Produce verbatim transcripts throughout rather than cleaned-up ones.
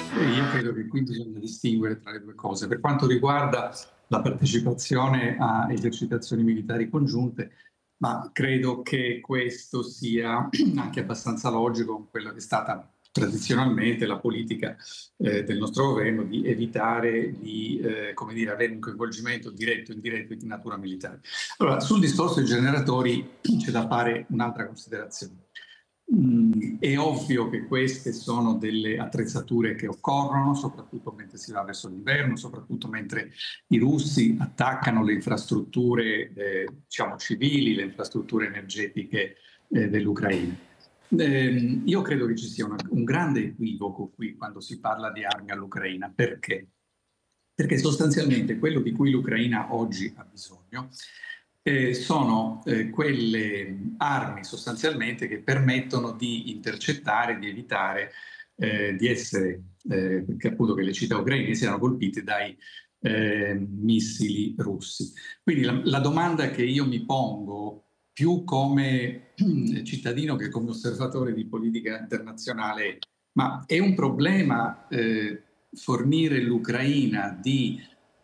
E io credo che qui bisogna distinguere tra le due cose. Per quanto riguarda la partecipazione a esercitazioni militari congiunte, ma credo che questo sia anche abbastanza logico con quello che è stata tradizionalmente la politica eh, del nostro governo di evitare di eh, come dire, avere un coinvolgimento diretto o indiretto di natura militare. Allora, sul discorso dei generatori c'è da fare un'altra considerazione. Mm, è ovvio che queste sono delle attrezzature che occorrono, soprattutto mentre si va verso l'inverno, soprattutto mentre i russi attaccano le infrastrutture eh, diciamo civili, le infrastrutture energetiche eh, dell'Ucraina. Eh, io credo che ci sia una, un grande equivoco qui quando si parla di armi all'Ucraina. Perché? Perché sostanzialmente quello di cui l'Ucraina oggi ha bisogno eh, sono eh, quelle armi sostanzialmente che permettono di intercettare, di evitare eh, di essere, eh, che appunto che le città ucraine siano colpite dai eh, missili russi. Quindi la, la domanda che io mi pongo più come cittadino che come osservatore di politica internazionale è: ma è un problema eh, fornire l'Ucraina di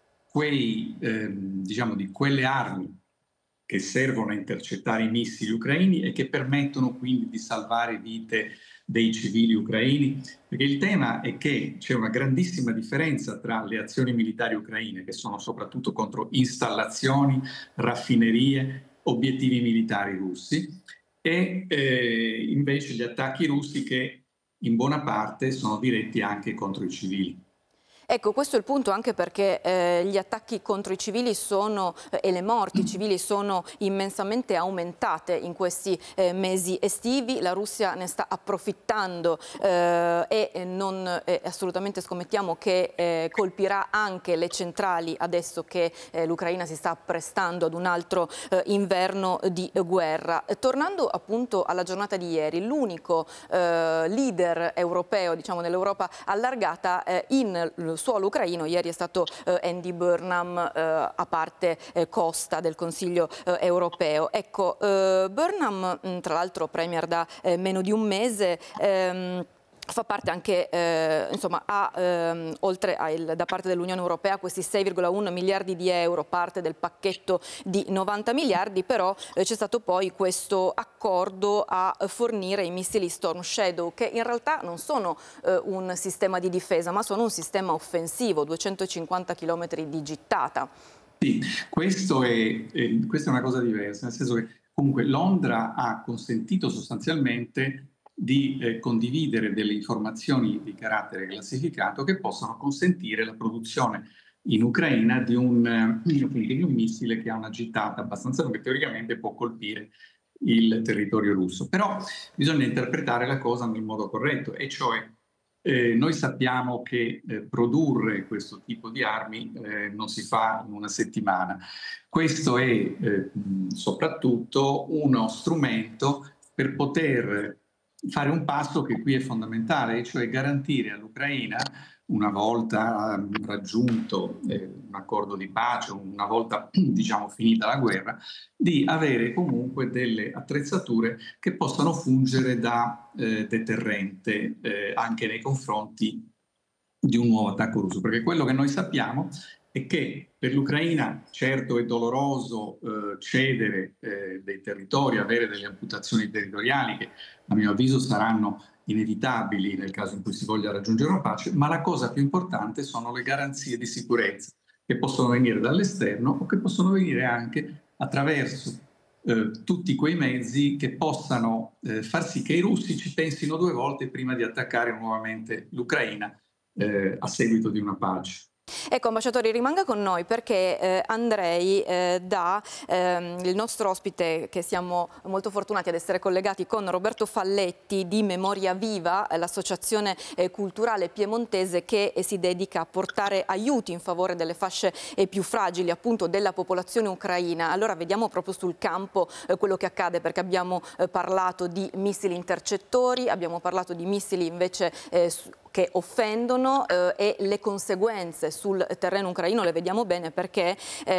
quei, ehm, diciamo, di quelle armi che servono a intercettare i missili ucraini e che permettono quindi di salvare vite dei civili ucraini? Perché il tema è che c'è una grandissima differenza tra le azioni militari ucraine, che sono soprattutto contro installazioni, raffinerie, obiettivi militari russi, e eh, invece gli attacchi russi che in buona parte sono diretti anche contro i civili. Ecco, questo è il punto, anche perché eh, gli attacchi contro i civili sono, eh, e le morti civili sono immensamente aumentate in questi eh, mesi estivi. La Russia ne sta approfittando eh, e non eh, assolutamente scommettiamo che eh, colpirà anche le centrali adesso che eh, l'Ucraina si sta apprestando ad un altro eh, inverno di guerra. Tornando appunto alla giornata di ieri, l'unico eh, leader europeo, diciamo nell'Europa allargata, eh, in suolo ucraino ieri è stato eh, Andy Burnham, eh, a parte eh, Costa del Consiglio eh, europeo. Ecco, eh, Burnham, mh, tra l'altro premier da eh, meno di un mese, ehm, fa parte anche, eh, insomma, ha, ehm, oltre al, da parte dell'Unione Europea questi sei virgola uno miliardi di euro, parte del pacchetto di novanta miliardi, però eh, c'è stato poi questo accordo a fornire i missili Storm Shadow, che in realtà non sono eh, un sistema di difesa, ma sono un sistema offensivo, duecentocinquanta chilometri di gittata. Sì, questo è, eh, questa è una cosa diversa, nel senso che comunque Londra ha consentito sostanzialmente di eh, condividere delle informazioni di carattere classificato che possono consentire la produzione in Ucraina di un, eh, di un missile che ha una gittata abbastanza lunga, che teoricamente può colpire il territorio russo. Però bisogna interpretare la cosa nel modo corretto, e cioè eh, noi sappiamo che eh, produrre questo tipo di armi eh, non si fa in una settimana. Questo è eh, soprattutto uno strumento per poter fare un passo che qui è fondamentale, cioè garantire all'Ucraina, una volta raggiunto eh, un accordo di pace, una volta diciamo finita la guerra, di avere comunque delle attrezzature che possano fungere da eh, deterrente eh, anche nei confronti di un nuovo attacco russo, perché quello che noi sappiamo è che per l'Ucraina certo è doloroso eh, cedere eh, dei territori, avere delle amputazioni territoriali che a mio avviso saranno inevitabili nel caso in cui si voglia raggiungere una pace, ma la cosa più importante sono le garanzie di sicurezza che possono venire dall'esterno o che possono venire anche attraverso eh, tutti quei mezzi che possano eh, far sì che i russi ci pensino due volte prima di attaccare nuovamente l'Ucraina eh, a seguito di una pace. Ecco, ambasciatore, rimanga con noi perché eh, Andrei, eh, da ehm, il nostro ospite, che siamo molto fortunati ad essere collegati con Roberto Falletti di Memoria Viva, l'associazione eh, culturale piemontese che eh, si dedica a portare aiuti in favore delle fasce eh, più fragili, appunto della popolazione ucraina. Allora vediamo proprio sul campo eh, quello che accade, perché abbiamo eh, parlato di missili intercettori, abbiamo parlato di missili invece eh, che offendono eh, e le conseguenze sul terreno ucraino le vediamo bene, perché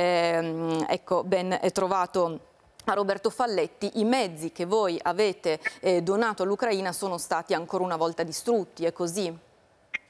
ehm, ecco, ben trovato a Roberto Falletti, i mezzi che voi avete eh, donato all'Ucraina sono stati ancora una volta distrutti, è così?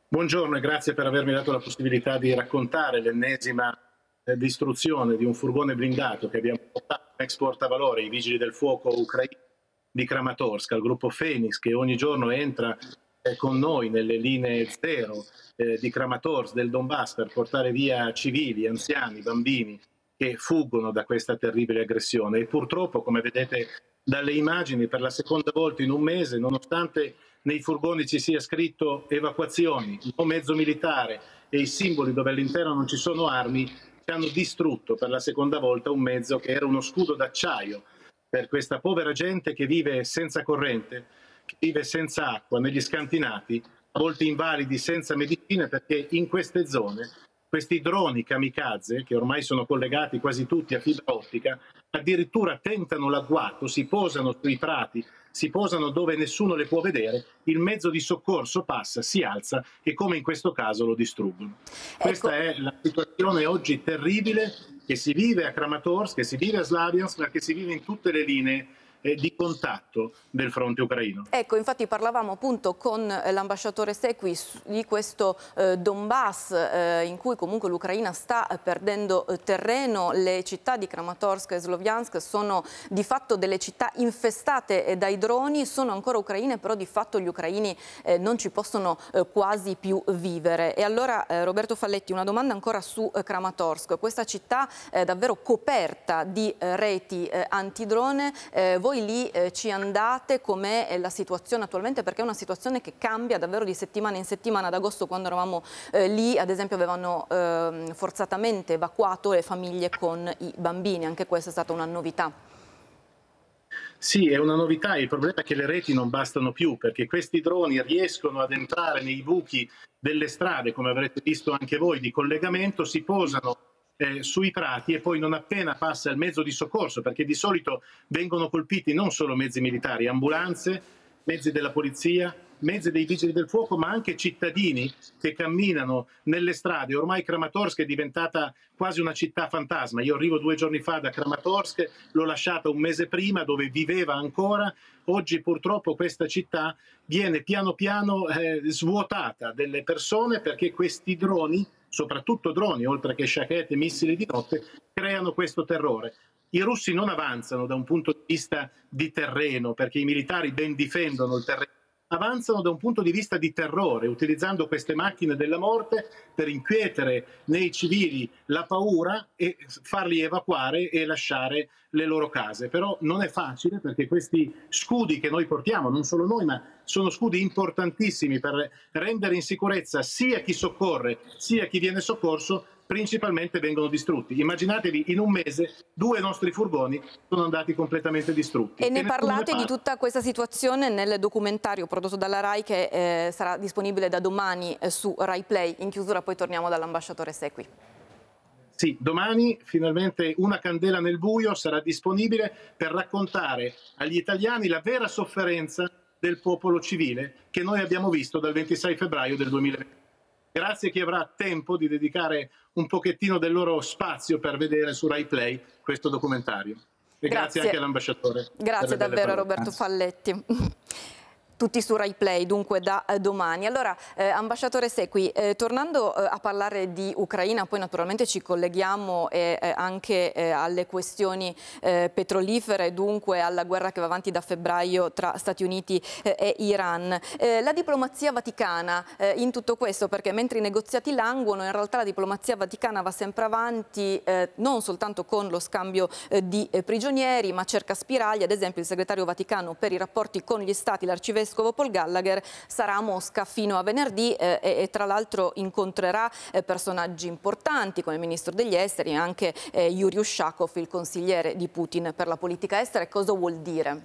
Buongiorno e grazie per avermi dato la possibilità di raccontare l'ennesima eh, distruzione di un furgone blindato che abbiamo portato ex portavalore ai vigili del fuoco ucraini di Kramatorsk, al gruppo Phoenix, che ogni giorno entra eh, con noi nelle linee zero eh, di Kramatorsk, del Donbass, per portare via civili, anziani, bambini che fuggono da questa terribile aggressione. E purtroppo, come vedete dalle immagini, per la seconda volta in un mese, nonostante nei furgoni ci sia scritto evacuazioni, no mezzo militare e i simboli dove all'interno non ci sono armi, ci hanno distrutto per la seconda volta un mezzo che era uno scudo d'acciaio per questa povera gente che vive senza corrente, che vive senza acqua, negli scantinati, a volte invalidi, senza medicine, perché in queste zone questi droni kamikaze, che ormai sono collegati quasi tutti a fibra ottica, addirittura tentano l'agguato, si posano sui prati, si posano dove nessuno le può vedere, il mezzo di soccorso passa, si alza e, come in questo caso, lo distruggono. Ecco. Questa è la situazione oggi terribile che si vive a Kramatorsk, che si vive a Slaviansk, ma che si vive in tutte le linee di contatto del fronte ucraino. Ecco, infatti parlavamo appunto con l'ambasciatore Sequi di questo eh, Donbass eh, in cui comunque l'Ucraina sta perdendo eh, terreno. Le città di Kramatorsk e Sloviansk sono di fatto delle città infestate eh, dai droni, sono ancora ucraine, però di fatto gli ucraini eh, non ci possono eh, quasi più vivere. E allora eh, Roberto Falletti, una domanda ancora su eh, Kramatorsk, questa città eh, davvero coperta di eh, reti eh, antidrone, eh, voi lì eh, ci andate, com'è la situazione attualmente, perché è una situazione che cambia davvero di settimana in settimana. Ad agosto, quando eravamo eh, lì, ad esempio avevano eh, forzatamente evacuato le famiglie con i bambini, anche questa è stata una novità. Sì, è una novità, il problema è che le reti non bastano più, perché questi droni riescono ad entrare nei buchi delle strade, come avrete visto anche voi, di collegamento, si posano Eh, sui prati e poi non appena passa il mezzo di soccorso, perché di solito vengono colpiti non solo mezzi militari, ambulanze, mezzi della polizia, mezzi dei vigili del fuoco, ma anche cittadini che camminano nelle strade. Ormai Kramatorsk è diventata quasi una città fantasma. Io arrivo due giorni fa da Kramatorsk, l'ho lasciata un mese prima, dove viveva ancora. Oggi purtroppo questa città viene piano piano eh, svuotata delle persone, perché questi droni, soprattutto droni, oltre che Shahed e missili di notte, creano questo terrore. I russi non avanzano da un punto di vista di terreno, perché i militari ben difendono il terreno, avanzano da un punto di vista di terrore, utilizzando queste macchine della morte per incutere nei civili la paura e farli evacuare e lasciare le loro case. Però non è facile, perché questi scudi che noi portiamo, non solo noi, ma sono scudi importantissimi per rendere in sicurezza sia chi soccorre sia chi viene soccorso, principalmente vengono distrutti. Immaginatevi, in un mese due nostri furgoni sono andati completamente distrutti. E ne parlate di tutta questa situazione nel documentario prodotto dalla RAI, che eh, sarà disponibile da domani eh, su RAI Play. In chiusura poi torniamo dall'ambasciatore Sequi. Sì, domani finalmente Una candela nel buio sarà disponibile per raccontare agli italiani la vera sofferenza del popolo civile che noi abbiamo visto dal ventisei febbraio del duemilaventi. Grazie a chi avrà tempo di dedicare un pochettino del loro spazio per vedere su RAI Play questo documentario. E grazie, grazie anche all'ambasciatore. Grazie davvero Roberto Falletti. Tutti su RAI Play, dunque da eh, domani. Allora, eh, ambasciatore Sequi, eh, tornando eh, a parlare di Ucraina, poi naturalmente ci colleghiamo eh, eh, anche eh, alle questioni eh, petrolifere, dunque alla guerra che va avanti da febbraio tra Stati Uniti eh, e Iran. Eh, la diplomazia vaticana eh, in tutto questo, perché mentre i negoziati languono, in realtà la diplomazia vaticana va sempre avanti, eh, non soltanto con lo scambio eh, di eh, prigionieri, ma cerca spiragli. Ad esempio il segretario vaticano per i rapporti con gli stati, l'arcivescovo Paul Gallagher, sarà a Mosca fino a venerdì eh, e, e tra l'altro incontrerà eh, personaggi importanti come il ministro degli esteri e anche eh, Yuri Ushakov, il consigliere di Putin per la politica estera. Cosa vuol dire?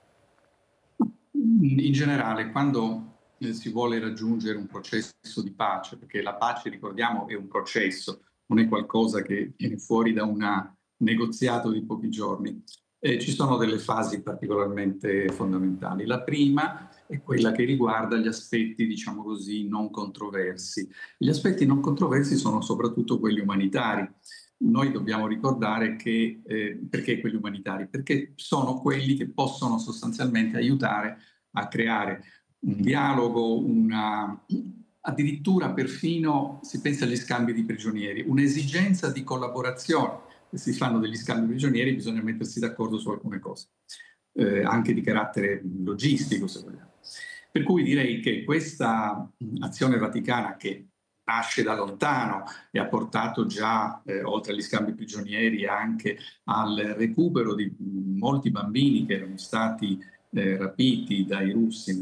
In generale, quando eh, si vuole raggiungere un processo di pace, perché la pace, ricordiamo, è un processo, non è qualcosa che viene fuori da un negoziato di pochi giorni. Eh, ci sono delle fasi particolarmente fondamentali. La prima è quella che riguarda gli aspetti, diciamo così, non controversi. Gli aspetti non controversi sono soprattutto quelli umanitari. Noi dobbiamo ricordare che, eh, perché quelli umanitari? Perché sono quelli che possono sostanzialmente aiutare a creare un dialogo, una, addirittura perfino si pensa agli scambi di prigionieri, un'esigenza di collaborazione. Se si fanno degli scambi di prigionieri bisogna mettersi d'accordo su alcune cose, eh, anche di carattere logistico se vogliamo. Per cui direi che questa azione vaticana, che nasce da lontano e ha portato già, eh, oltre agli scambi prigionieri, anche al recupero di molti bambini che erano stati eh, rapiti dai russi